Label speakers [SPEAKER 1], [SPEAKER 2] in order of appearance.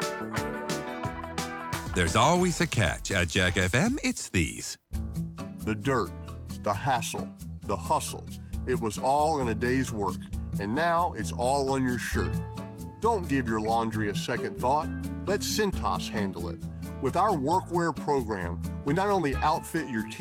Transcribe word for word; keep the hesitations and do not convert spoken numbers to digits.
[SPEAKER 1] There's always a catch at Jack F M. It's these.
[SPEAKER 2] The dirt, the hassle, the hustle. It was all in a day's work, and now it's all on your shirt. Don't give your laundry a second thought. Let Cintas handle it. With our workwear program, we not only outfit your